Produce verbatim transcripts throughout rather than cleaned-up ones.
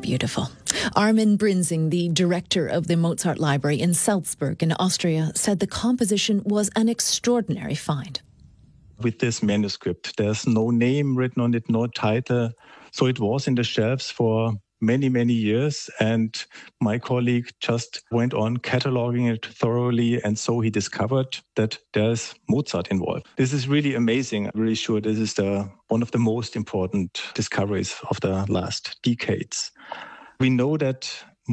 Beautiful. Armin Brinzing, the director of the Mozart Library in Salzburg in Austria, said the composition was an extraordinary find. With this manuscript, there's no name written on it, no title. So it was in the shelves for many, many years. And my colleague just went on cataloging it thoroughly. And so he discovered that there's Mozart involved. This is really amazing. I'm really sure this is the one of the most important discoveries of the last decades. We know that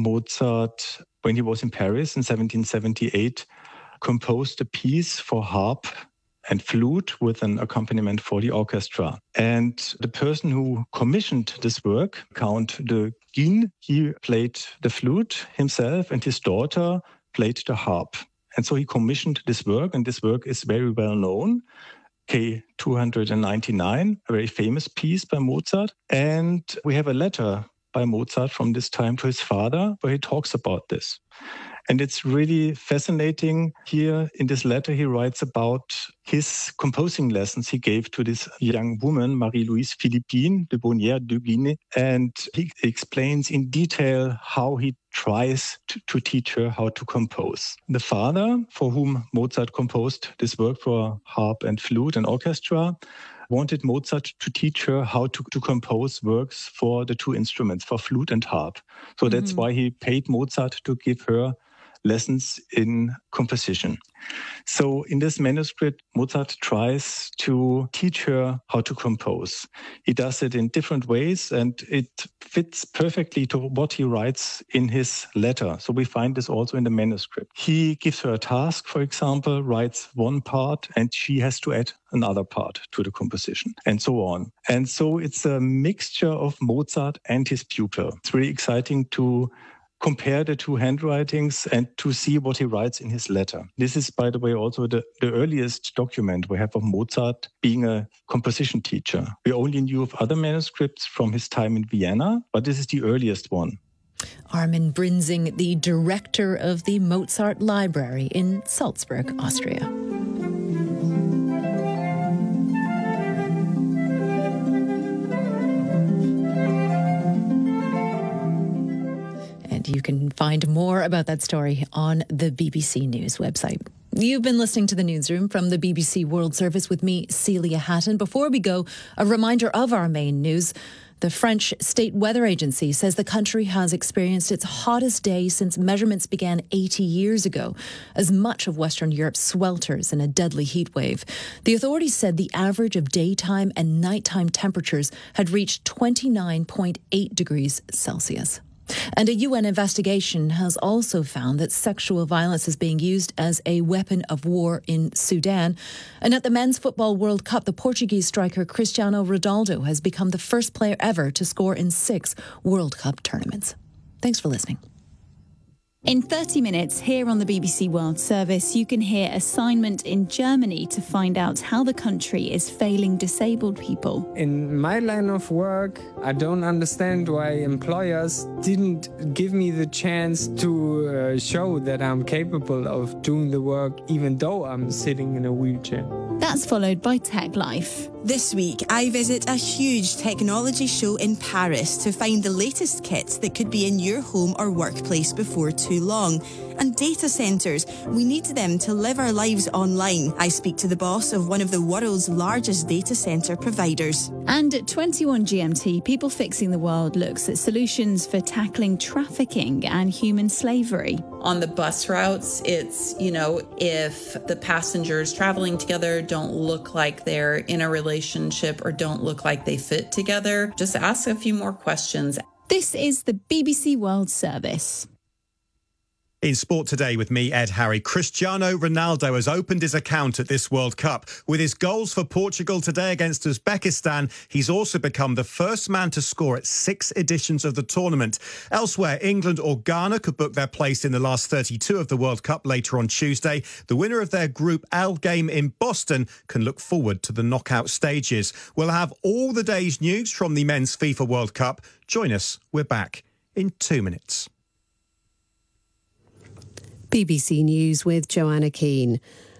Mozart, when he was in Paris in seventeen seventy-eight, composed a piece for harp and flute with an accompaniment for the orchestra. And the person who commissioned this work, Count de Guignes, he played the flute himself and his daughter played the harp. And so he commissioned this work, and this work is very well known. K two ninety-nine, a very famous piece by Mozart. And we have a letter by Mozart from this time to his father where he talks about this. And it's really fascinating. Here in this letter, he writes about his composing lessons he gave to this young woman, Marie-Louise Philippine de Bonnière de Guignes. And he explains in detail how he tries to, to teach her how to compose. The father, for whom Mozart composed this work for harp and flute and orchestra, wanted Mozart to teach her how to, to compose works for the two instruments, for flute and harp. So mm-hmm. that's why he paid Mozart to give her lessons in composition. So in this manuscript, Mozart tries to teach her how to compose. He does it in different ways, and it fits perfectly to what he writes in his letter. So we find this also in the manuscript. He gives her a task, for example, writes one part, and she has to add another part to the composition, and so on. And so it's a mixture of Mozart and his pupil. It's really exciting to compare the two handwritings and to see what he writes in his letter. This is, by the way, also the, the earliest document we have of Mozart being a composition teacher. We only knew of other manuscripts from his time in Vienna, but this is the earliest one. Armin Brinzing, the director of the Mozart Library in Salzburg, Austria. You can find more about that story on the B B C News website. You've been listening to the Newsroom from the B B C World Service with me, Celia Hatton. Before we go, a reminder of our main news. The French State Weather Agency says the country has experienced its hottest day since measurements began eighty years ago, as much of Western Europe swelters in a deadly heat wave. The authorities said the average of daytime and nighttime temperatures had reached twenty-nine point eight degrees Celsius. And a U N investigation has also found that sexual violence is being used as a weapon of war in Sudan. And at the Men's Football World Cup, the Portuguese striker Cristiano Ronaldo has become the first player ever to score in six World Cup tournaments. Thanks for listening. In thirty minutes here on the B B C World Service, you can hear assignment in Germany to find out how the country is failing disabled people. In my line of work, I don't understand why employers didn't give me the chance to uh, show that I'm capable of doing the work even though I'm sitting in a wheelchair. That's followed by Tech Life. This week, I visit a huge technology show in Paris to find the latest kits that could be in your home or workplace before too long. And data centres, we need them to live our lives online. I speak to the boss of one of the world's largest data centre providers. And at twenty-one G M T, People Fixing the World looks at solutions for tackling trafficking and human slavery. On the bus routes, it's, you know, if the passengers traveling together don't look like they're in a relationship or don't look like they fit together, just ask a few more questions. This is the B B C World Service. In sport today with me, Ed Harry, Cristiano Ronaldo has opened his account at this World Cup. With his goals for Portugal today against Uzbekistan, he's also become the first man to score at six editions of the tournament. Elsewhere, England or Ghana could book their place in the last thirty-two of the World Cup later on Tuesday. The winner of their Group L game in Boston can look forward to the knockout stages. We'll have all the day's news from the Men's FIFA World Cup. Join us. We're back in two minutes. B B C News with Joanna Keane.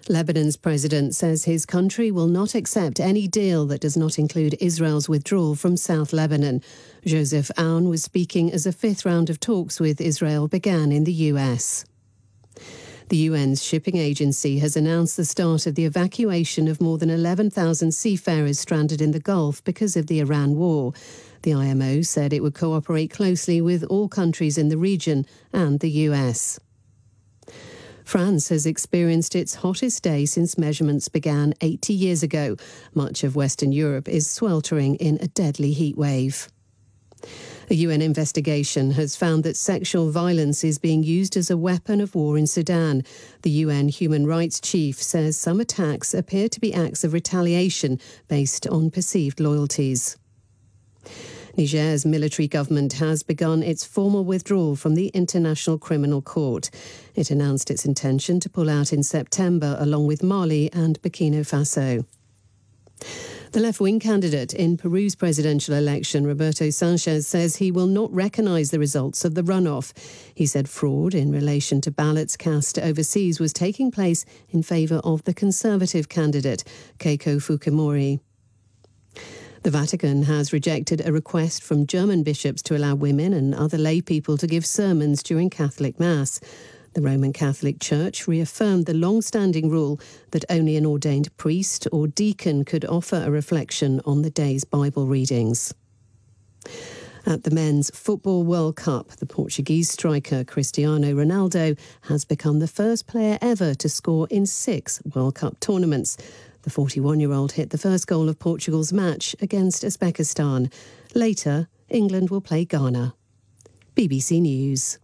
Lebanon's president says his country will not accept any deal that does not include Israel's withdrawal from South Lebanon. Joseph Aoun was speaking as a fifth round of talks with Israel began in the U S. The U N's shipping agency has announced the start of the evacuation of more than eleven thousand seafarers stranded in the Gulf because of the Iran war. The I M O said it would cooperate closely with all countries in the region and the U S. France has experienced its hottest day since measurements began eighty years ago. Much of Western Europe is sweltering in a deadly heat wave. A U N investigation has found that sexual violence is being used as a weapon of war in Sudan. The U N Human Rights Chief says some attacks appear to be acts of retaliation based on perceived loyalties. Niger's military government has begun its formal withdrawal from the International Criminal Court. It announced its intention to pull out in September along with Mali and Burkina Faso. The left-wing candidate in Peru's presidential election, Roberto Sanchez, says he will not recognise the results of the runoff. He said fraud in relation to ballots cast overseas was taking place in favour of the conservative candidate, Keiko Fujimori. The Vatican has rejected a request from German bishops to allow women and other lay people to give sermons during Catholic Mass. The Roman Catholic Church reaffirmed the long-standing rule that only an ordained priest or deacon could offer a reflection on the day's Bible readings. At the Men's Football World Cup, the Portuguese striker Cristiano Ronaldo has become the first player ever to score in six World Cup tournaments. The forty-one-year-old hit the first goal of Portugal's match against Uzbekistan. Later, England will play Ghana. B B C News.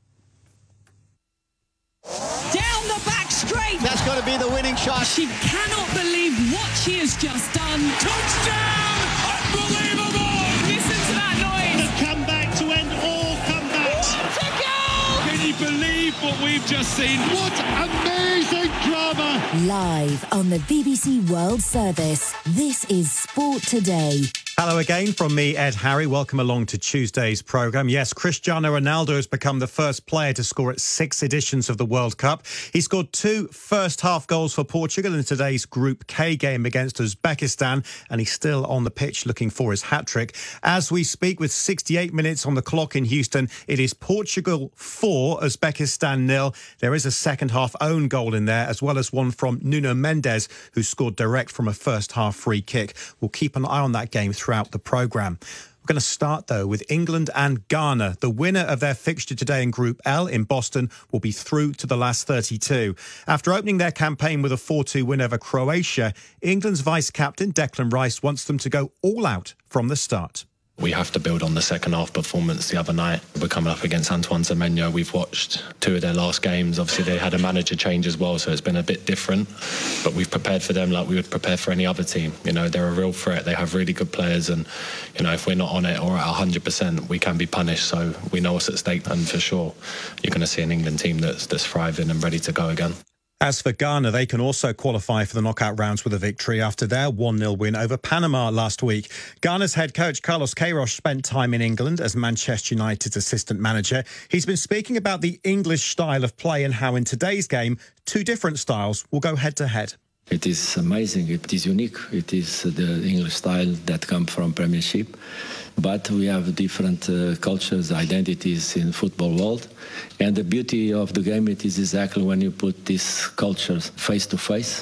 Down the back straight. That's got to be the winning shot. She cannot believe what she has just done. Touchdown! Unbelievable! Listen to that noise. The comeback to end all comebacks. What a goal! Can you believe what we've just seen? What amazing drama! Live on the B B C World Service, this is Sport Today. Hello again from me, Ed Harry. Welcome along to Tuesday's programme. Yes, Cristiano Ronaldo has become the first player to score at six editions of the World Cup. He scored two first-half goals for Portugal in today's Group K game against Uzbekistan, and he's still on the pitch looking for his hat-trick. As we speak, with sixty-eight minutes on the clock in Houston, it is Portugal four, Uzbekistan nil. There is a second-half own goal in there, as well as one from Nuno Mendes, who scored direct from a first-half free kick. We'll keep an eye on that game through throughout the programme. We're going to start, though, with England and Ghana. The winner of their fixture today in Group L in Boston will be through to the last thirty-two. After opening their campaign with a four two win over Croatia, England's vice-captain Declan Rice wants them to go all out from the start. We have to build on the second half performance the other night. We're coming up against Antoine Semenyo. We've watched two of their last games. Obviously, they had a manager change as well, so it's been a bit different. But we've prepared for them like we would prepare for any other team. You know, they're a real threat. They have really good players. And, you know, if we're not on it or at one hundred percent, we can be punished. So we know what's at stake. And for sure, you're going to see an England team that's, that's thriving and ready to go again. As for Ghana, they can also qualify for the knockout rounds with a victory after their one nil win over Panama last week. Ghana's head coach Carlos Queiroz spent time in England as Manchester United's assistant manager. He's been speaking about the English style of play and how in today's game, two different styles will go head-to-head. It is amazing, it is unique, it is the English style that comes from Premiership, but we have different uh, cultures, identities in football world, and the beauty of the game it is exactly when you put these cultures face to face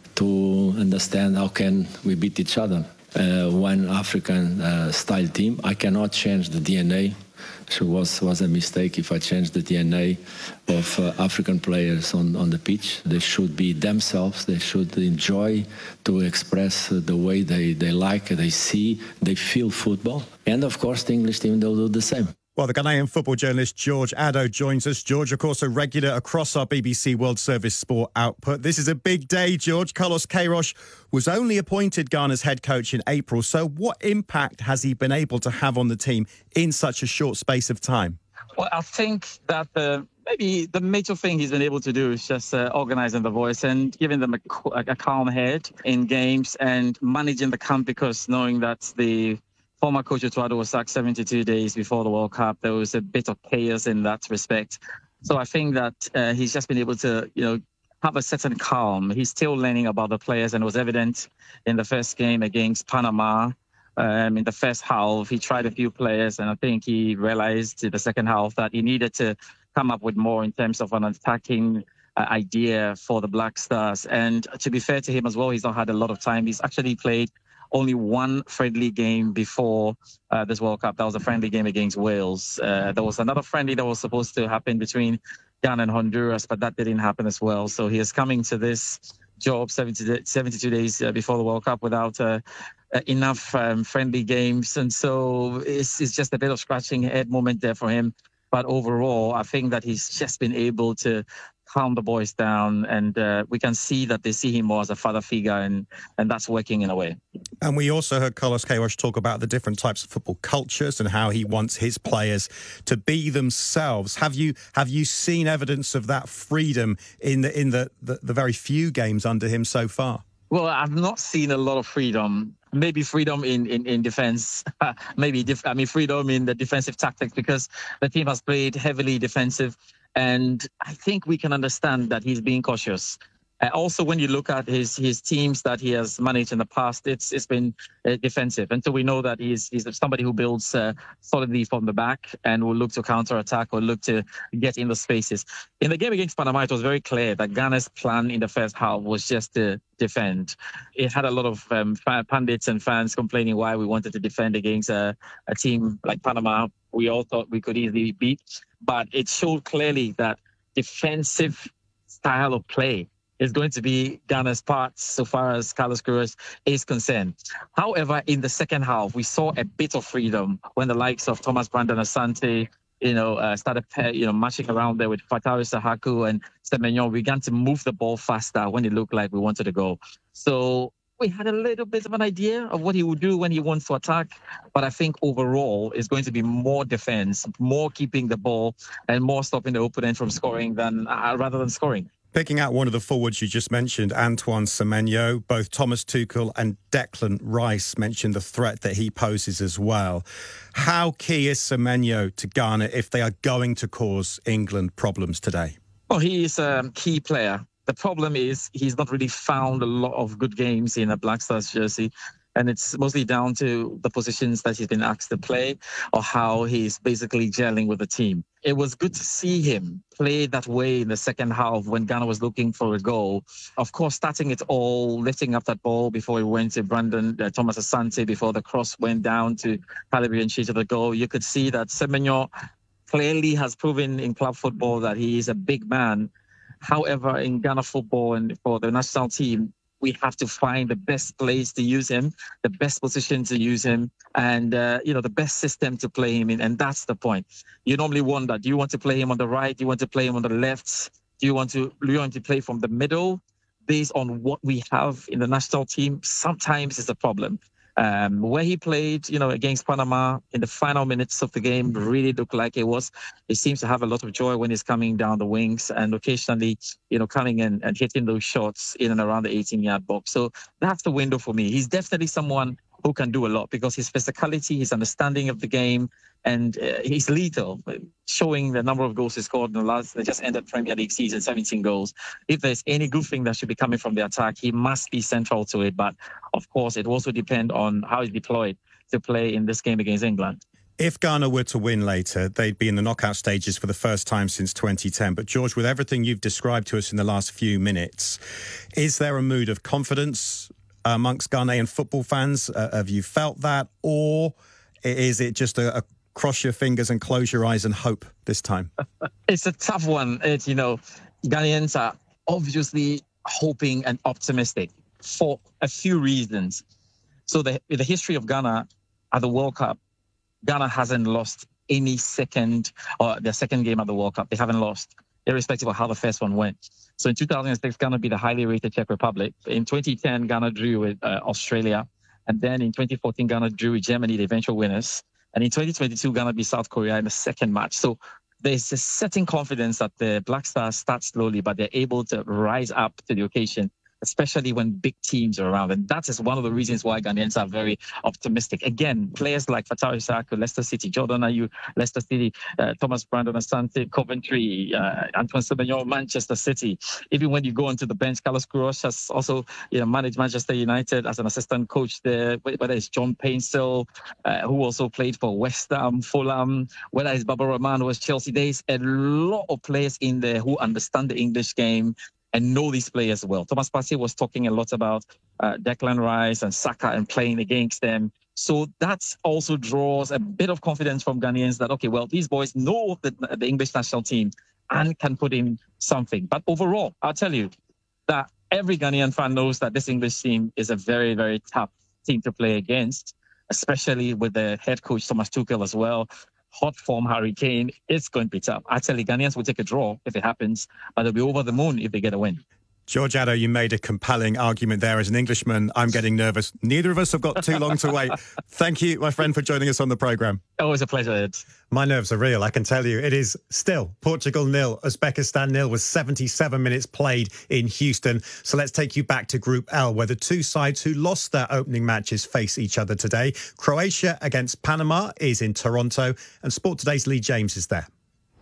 to understand how can we beat each other. Uh, one African uh, style team, I cannot change the D N A. It was, was a mistake if I changed the D N A of uh, African players on, on the pitch. They should be themselves. They should enjoy to express uh, the way they, they like, they see, they feel football. And of course, the English team, they'll do the same. Well, the Ghanaian football journalist George Addo joins us. George, of course, a regular across our B B C World Service sport output. This is a big day, George. Carlos Queiroz was only appointed Ghana's head coach in April. So what impact has he been able to have on the team in such a short space of time? Well, I think that uh, maybe the major thing he's been able to do is just uh, organizing the voice and giving them a, a calm head in games and managing the camp, because knowing that the former coach Eduardo was sacked seventy-two days before the World Cup, there was a bit of chaos in that respect. So I think that uh, he's just been able to, you know, have a certain calm. He's still learning about the players, and it was evident in the first game against Panama. Um, in the first half, he tried a few players, and I think he realized in the second half that he needed to come up with more in terms of an attacking uh, idea for the Black Stars. And to be fair to him as well, he's not had a lot of time. He's actually played only one friendly game before uh, this World Cup. That was a friendly game against Wales. Uh, there was another friendly that was supposed to happen between Ghana and Honduras, but that didn't happen as well. So he is coming to this job seventy, seventy-two days uh, before the World Cup without uh, uh, enough um, friendly games. And so it's, it's just a bit of scratching head moment there for him. But overall, I think that he's just been able to calm the boys down, and uh, we can see that they see him more as a father figure, and, and that's working in a way. And we also heard Carlos Queiroz talk about the different types of football cultures and how he wants his players to be themselves. Have you have you seen evidence of that freedom in the in the, the, the very few games under him so far? Well, I've not seen a lot of freedom. Maybe freedom in, in, in defense, maybe, def- I mean, freedom in the defensive tactics, because the team has played heavily defensive. And I think we can understand that he's being cautious. Uh, also, when you look at his his teams that he has managed in the past, it's it's been uh, defensive. And so we know that he's he's somebody who builds uh, solidly from the back and will look to counter-attack or look to get in the spaces. In the game against Panama, it was very clear that Ghana's plan in the first half was just to defend. It had a lot of um, pundits and fans complaining why we wanted to defend against a, a team like Panama. We all thought we could easily beat, but it showed clearly that defensive style of play is going to be Ghana's part so far as Carlos Queiroz is concerned. However, in the second half, we saw a bit of freedom when the likes of Thomas Brandon Asante, you know, uh, started, you know, marching around there with Fatawu Sahaku and Semenyo. We began to move the ball faster when it looked like we wanted to go. So we had a little bit of an idea of what he would do when he wants to attack. But I think overall it's going to be more defense, more keeping the ball and more stopping the opponent from scoring than uh, rather than scoring. Picking out one of the forwards you just mentioned, Antoine Semenyo, both Thomas Tuchel and Declan Rice mentioned the threat that he poses as well. How key is Semenyo to Ghana if they are going to cause England problems today? Well, he is a key player. The problem is he's not really found a lot of good games in a Black Stars jersey. And it's mostly down to the positions that he's been asked to play or how he's basically gelling with the team. It was good to see him play that way in the second half when Ghana was looking for a goal. Of course, starting it all, lifting up that ball before it went to Brandon, uh, Thomas Asante, before the cross went down to Calabrian Chi to the goal. You could see that Semenyo clearly has proven in club football that he is a big man. However, in Ghana football and for the national team, we have to find the best place to use him, the best position to use him, and, uh, you know, the best system to play him in. And that's the point. You normally wonder, do you want to play him on the right? Do you want to play him on the left? Do you want to, do you want to play from the middle? Based on what we have in the national team, sometimes it's a problem. Um, where he played, you know, against Panama in the final minutes of the game really looked like it was. He seems to have a lot of joy when he's coming down the wings and occasionally, you know, coming in and hitting those shots in and around the eighteen-yard box. So that's the window for me. He's definitely someone who can do a lot because his physicality, his understanding of the game, and uh, he's lethal, showing the number of goals he scored in the last, they just ended Premier League season, seventeen goals. If there's any good thing that should be coming from the attack, he must be central to it. But of course, it also depends on how he's deployed to play in this game against England. If Ghana were to win later, they'd be in the knockout stages for the first time since twenty ten. But George, with everything you've described to us in the last few minutes, is there a mood of confidence amongst Ghanaian football fans? Uh, have you felt that? Or is it just a, a cross your fingers and close your eyes and hope this time? It's a tough one. It, you know, Ghanaians are obviously hoping and optimistic for a few reasons. So the, the history of Ghana at the World Cup, Ghana hasn't lost any second or their second game at the World Cup. They haven't lost, irrespective of how the first one went. So in two thousand six, Ghana beat the highly rated Czech Republic. In twenty ten, Ghana drew with uh, Australia. And then in twenty fourteen, Ghana drew with Germany, the eventual winners. And in twenty twenty-two, Ghana beat South Korea in the second match. So there's a certain confidence that the Black Stars start slowly, but they're able to rise up to the occasion especially when big teams are around. And that is one of the reasons why Ghanaians are very optimistic. Again, players like Fatawu Issahaku, Leicester City, Jordan Ayew, Leicester City, uh, Thomas Brandon Asante, Coventry, uh, Antoine Semenyo, Manchester City. Even when you go onto the bench, Carlos Queiroz has also you know, managed Manchester United as an assistant coach there, whether it's John Painstill, uh, who also played for West Ham, Fulham, whether it's Baba Rahman, who was Chelsea. There's a lot of players in there who understand the English game and know these players well. Thomas Partey was talking a lot about uh, Declan Rice and Saka and playing against them. So that also draws a bit of confidence from Ghanaians that, okay, well, these boys know the, the English national team and can put in something. But overall, I'll tell you that every Ghanaian fan knows that this English team is a very, very tough team to play against, especially with the head coach, Thomas Tuchel, as well. Hot form Harry Kane, it's going to be tough. Actually, Ghanaians will take a draw if it happens, but they'll be over the moon if they get a win. George Addo, you made a compelling argument there. As an Englishman, I'm getting nervous. Neither of us have got too long to wait. Thank you, my friend, for joining us on the programme. Always a pleasure, Ed. My nerves are real, I can tell you. It is still Portugal nil, Uzbekistan nil, with seventy-seven minutes played in Houston. So let's take you back to Group L, where the two sides who lost their opening matches face each other today. Croatia against Panama is in Toronto, and Sport Today's Lee James is there.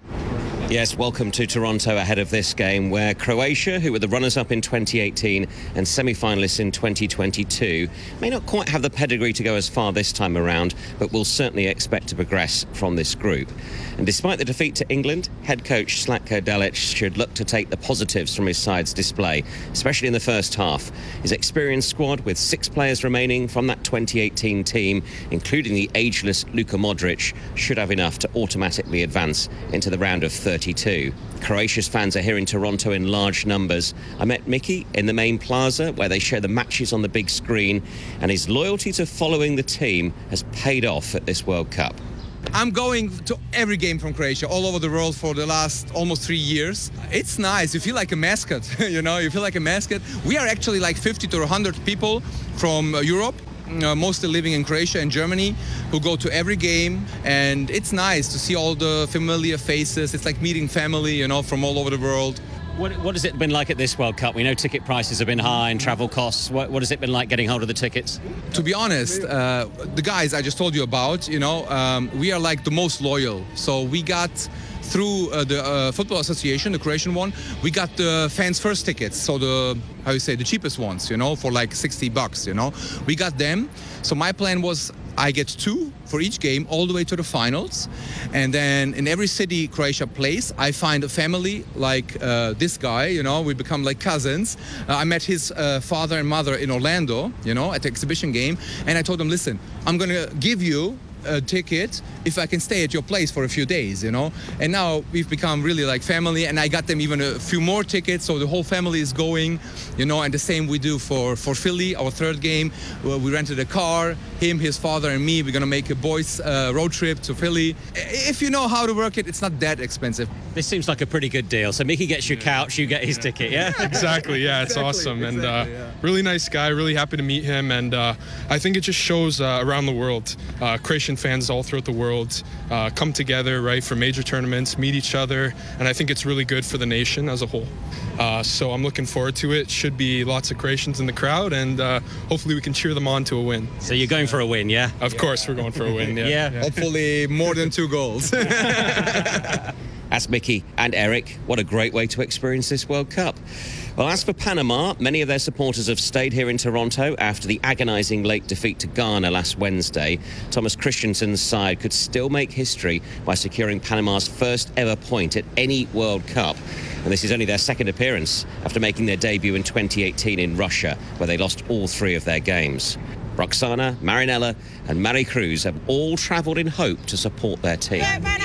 Yes, welcome to Toronto ahead of this game where Croatia, who were the runners-up in twenty eighteen and semi-finalists in twenty twenty-two, may not quite have the pedigree to go as far this time around, but will certainly expect to progress from this group. And despite the defeat to England, head coach Zlatko Dalic should look to take the positives from his side's display, especially in the first half. His experienced squad, with six players remaining from that twenty eighteen team, including the ageless Luka Modric, should have enough to automatically advance into the round of thirty-two. Croatia's fans are here in Toronto in large numbers. I met Mickey in the main plaza where they show the matches on the big screen, and his loyalty to following the team has paid off at this World Cup. I'm going to every game from Croatia all over the world for the last almost three years. It's nice. You feel like a mascot, you know, you feel like a mascot. We are actually like fifty to one hundred people from uh, Europe, uh, mostly living in Croatia and Germany, who go to every game. And it's nice to see all the familiar faces. It's like meeting family, you know, from all over the world. What, what has it been like at this World Cup? We know ticket prices have been high and travel costs. What, what has it been like getting hold of the tickets? To be honest, uh, the guys I just told you about, you know, um, we are like the most loyal. So we got through uh, the uh, Football Association, the Croatian one, we got the fans first tickets. So the, how you say, the cheapest ones, you know, for like sixty bucks, you know. We got them. So my plan was I get two for each game all the way to the finals. And then in every city Croatia plays, I find a family like uh, this guy, you know, we become like cousins. Uh, I met his uh, father and mother in Orlando, you know, at the exhibition game. And I told them, listen, I'm going to give you a ticket if I can stay at your place for a few days, you know. And now we've become really like family, and I got them even a few more tickets, so the whole family is going, you know. And the same we do for for Philly, our third game. We rented a car, him, his father, and me. We're gonna make a boys uh, road trip to Philly. If you know how to work it, it's not that expensive. This seems like a pretty good deal. So Mickey gets your couch, you get his yeah. ticket, yeah? Exactly, yeah, it's exactly, awesome. Exactly, and uh, yeah. really nice guy, really happy to meet him. And uh, I think it just shows uh, around the world, uh, Croatian fans all throughout the world uh, come together, right, for major tournaments, meet each other, and I think it's really good for the nation as a whole. Uh, so I'm looking forward to it. Should be lots of Croatians in the crowd, and uh, hopefully we can cheer them on to a win. So you're going for a win, yeah? Of course we're going for a win, yeah. yeah. yeah. Hopefully more than two goals. That's Mickey and Eric. What a great way to experience this World Cup. Well, as for Panama, many of their supporters have stayed here in Toronto after the agonising late defeat to Ghana last Wednesday. Thomas Christensen's side could still make history by securing Panama's first ever point at any World Cup. And this is only their second appearance after making their debut in twenty eighteen in Russia, where they lost all three of their games. Roxana, Marinella and Mari Cruz have all travelled in hope to support their team.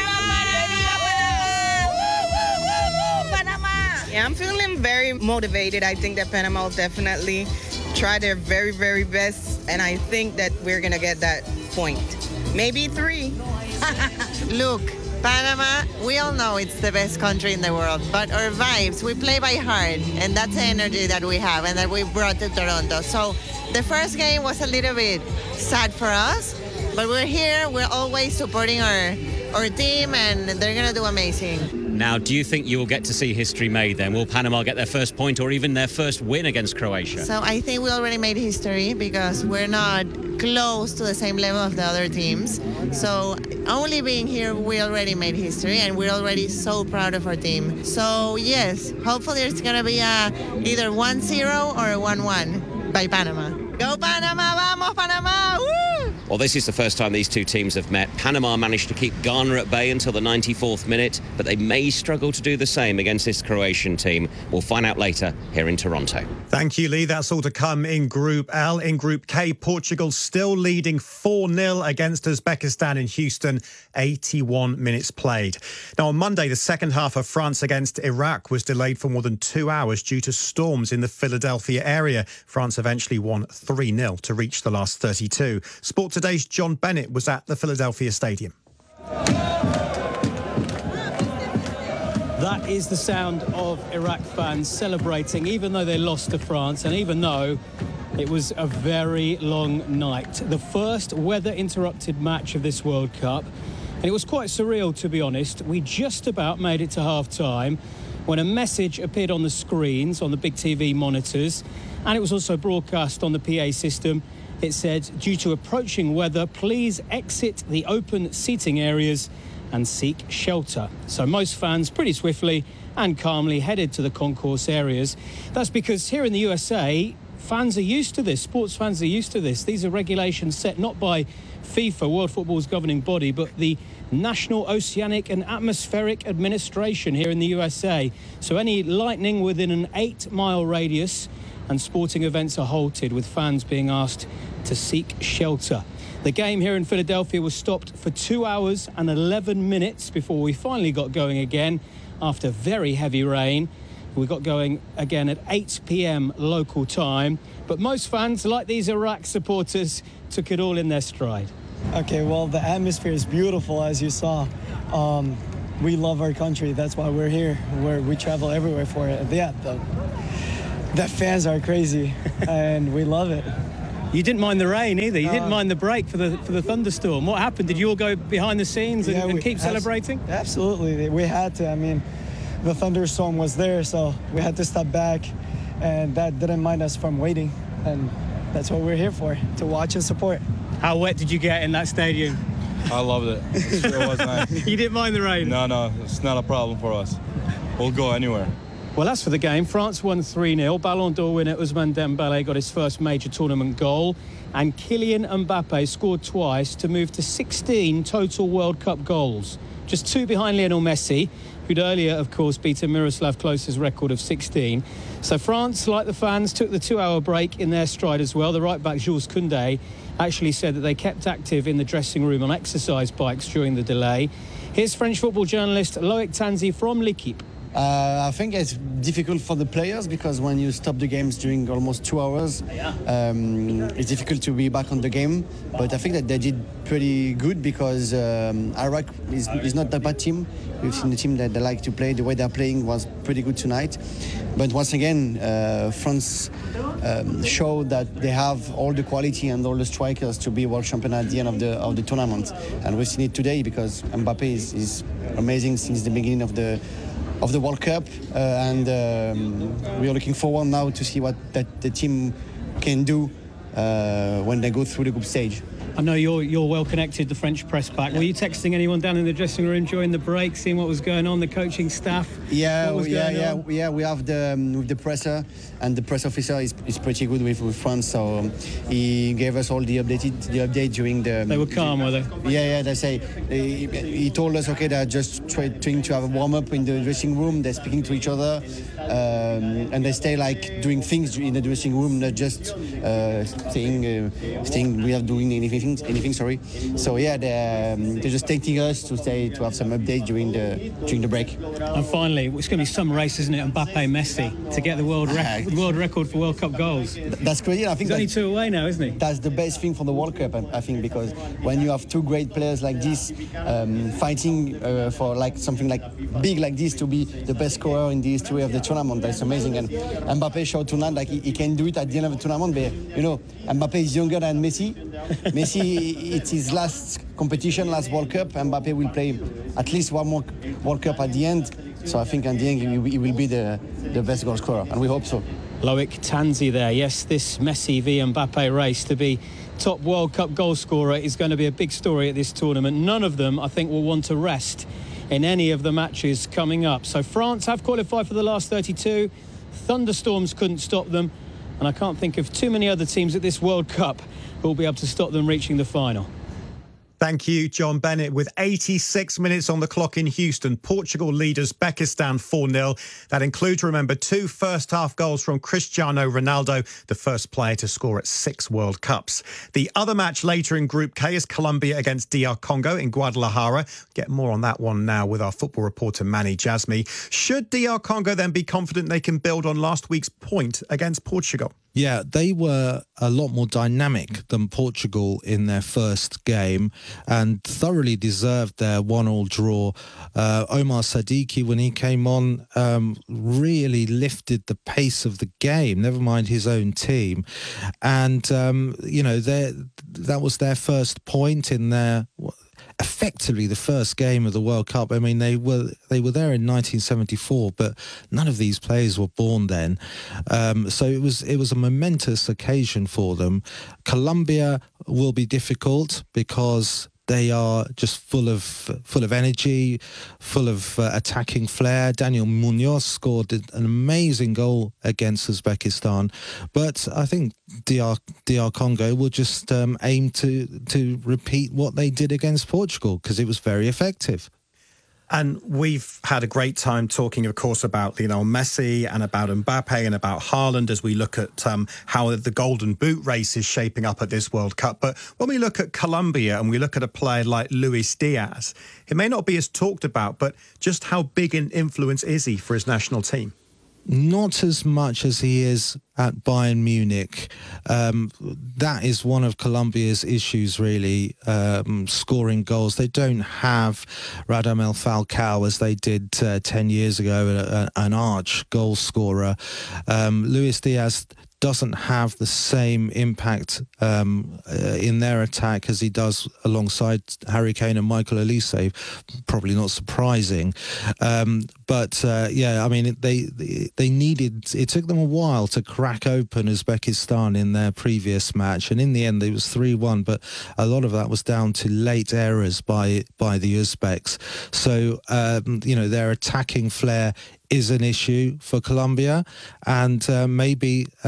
Yeah, I'm feeling very motivated. I think that Panama will definitely try their very, very best, and I think that we're going to get that point. Maybe three. Look, Panama, we all know it's the best country in the world, but our vibes, we play by heart, and that's the energy that we have and that we brought to Toronto. So the first game was a little bit sad for us, but we're here, we're always supporting our, our team, and they're going to do amazing. Now, do you think you will get to see history made then? Will Panama get their first point or even their first win against Croatia? So I think we already made history because we're not close to the same level of the other teams. So only being here, we already made history, and we're already so proud of our team. So yes, hopefully it's going to be a, either one zero or a one one by Panama. Go Panama, vamos Panama, woo! Well, this is the first time these two teams have met. Panama managed to keep Ghana at bay until the ninety-fourth minute, but they may struggle to do the same against this Croatian team. We'll find out later here in Toronto. Thank you, Lee. That's all to come in Group L. In Group K, Portugal still leading four nil against Uzbekistan in Houston, eighty-one minutes played. Now, on Monday, the second half of France against Iraq was delayed for more than two hours due to storms in the Philadelphia area. France eventually won three nil to reach the last thirty-two. Sport Today's John Bennett was at the Philadelphia Stadium. That is the sound of Iraq fans celebrating, even though they lost to France and even though it was a very long night. The first weather-interrupted match of this World Cup. And it was quite surreal, to be honest. We just about made it to half-time when a message appeared on the screens, on the big T V monitors, and it was also broadcast on the P A system. It said, due to approaching weather, please exit the open seating areas and seek shelter. So most fans pretty swiftly and calmly headed to the concourse areas. That's because here in the U S A, fans are used to this. Sports fans are used to this. These are regulations set not by FIFA, World Football's governing body, but the National Oceanic and Atmospheric Administration here in the U S A. So any lightning within an eight-mile radius and sporting events are halted, with fans being asked to seek shelter. The game here in Philadelphia was stopped for two hours and eleven minutes before we finally got going again after very heavy rain. We got going again at eight p m local time, but most fans, like these Iraq supporters, took it all in their stride. Okay, well, the atmosphere is beautiful, as you saw. Um, we love our country. That's why we're here. We're, we travel everywhere for it. Yeah, the, the fans are crazy, and we love it. You didn't mind the rain either. You Uh, didn't mind the break for the for the thunderstorm. What happened? Did you all go behind the scenes and, Yeah, and we- keep abs- celebrating? Absolutely. We had to. I mean, the thunderstorm was there, so we had to step back, and that didn't mind us from waiting. And that's what we're here for, to watch and support. How wet did you get in that stadium? I loved it. It sure was nice. You didn't mind the rain? No, no, it's not a problem for us. We'll go anywhere. Well, as for the game, France won three nil. Ballon d'Or winner Ousmane Dembélé got his first major tournament goal. And Kylian Mbappe scored twice to move to sixteen total World Cup goals. Just two behind Lionel Messi, who'd earlier, of course, beaten Miroslav Klose's record of sixteen. So France, like the fans, took the two-hour break in their stride as well. The right-back, Jules Koundé, actually said that they kept active in the dressing room on exercise bikes during the delay. Here's French football journalist Loic Tanzi from L'Équipe. Uh, I think it's difficult for the players because when you stop the games during almost two hours, um, it's difficult to be back on the game. But I think that they did pretty good because um, Iraq is, is not a bad team. We've seen the team that they like to play. The way they're playing was pretty good tonight. But once again, uh, France um, showed that they have all the quality and all the strikers to be world champion at the end of the of the tournament. And we've seen it today because Mbappe is, is amazing since the beginning of the of the World Cup, uh, and um, we are looking forward now to see what that the team can do uh, when they go through the group stage. I know you're you're well connected, the French press pack. Were you texting anyone down in the dressing room during the break, seeing what was going on, the coaching staff? Yeah, what was yeah, going yeah, on? yeah. We have the um, with the presser, and the press officer is, is pretty good with, with France. So um, he gave us all the updated the update during the. They were calm, were they? Yeah, yeah. They say he, he told us okay, they're just try, trying to have a warm up in the dressing room. They're speaking to each other, um, and they stay like doing things in the dressing room, not just uh, saying uh, saying we are doing anything, anything. Sorry. So yeah, they're, um, they're just taking us to say to have some update during the during the break. And finally, it's going to be some race, isn't it? Mbappe, Messi to get the world rec- world record for World Cup goals. That's crazy. I think he's only two away now, isn't he? That's the best thing for the World Cup, I think, because when you have two great players like this um, fighting uh, for like something like big like this to be the best scorer in the history of the tournament, that's amazing. And Mbappe showed tonight like he, he can do it at the end of the tournament. But you know, Mbappe is younger than Messi, Messi, it's his last competition, last World Cup. Mbappe will play at least one more World Cup at the end. So I think at the end he will, he will be the, the best goal scorer, and we hope so. Loic Tanzi there. Yes, this Messi v Mbappe race to be top World Cup goal scorer is going to be a big story at this tournament. None of them, I think, will want to rest in any of the matches coming up. So France have qualified for the last thirty-two. Thunderstorms couldn't stop them. And I can't think of too many other teams at this World Cup who will be able to stop them reaching the final. Thank you, John Bennett. With eighty-six minutes on the clock in Houston, Portugal lead Uzbekistan four nil. That includes, remember, two first-half goals from Cristiano Ronaldo, the first player to score at six World Cups. The other match later in Group K is Colombia against D R Congo in Guadalajara. Get more on that one now with our football reporter, Manny Jasmy. Should D R Congo then be confident they can build on last week's point against Portugal? Yeah, they were a lot more dynamic than Portugal in their first game and thoroughly deserved their one-all draw. Uh, Omar Sadiki, when he came on, um, really lifted the pace of the game, never mind his own team. And, um, you know, that was their first point in their... effectively the first game of the World Cup. I mean, they were they were there in nineteen seventy-four, but none of these players were born then. Um, so it was it was a momentous occasion for them. Colombia will be difficult because they are just full of full of energy, full of uh, attacking flair. Daniel Munoz scored an amazing goal against Uzbekistan, but I think D R D R Congo will just um, aim to to repeat what they did against Portugal because it was very effective. And we've had a great time talking, of course, about Lionel Messi and about Mbappe and about Haaland as we look at um, how the Golden Boot race is shaping up at this World Cup. But when we look at Colombia and we look at a player like Luis Diaz, it may not be as talked about, but just how big an influence is he for his national team? Not as much as he is at Bayern Munich. Um, that is one of Colombia's issues, really, um, scoring goals. They don't have Radamel Falcao as they did uh, ten years ago, a, a, an arch goal scorer. Um, Luis Diaz doesn't have the same impact um, uh, in their attack as he does alongside Harry Kane and Michael Olise. Probably not surprising. Um, but, uh, yeah, I mean, they, they needed... It took them a while to crack open Uzbekistan in their previous match, and in the end, it was three one, but a lot of that was down to late errors by, by the Uzbeks. So, um, you know, their attacking flair is an issue for Colombia, and uh, maybe...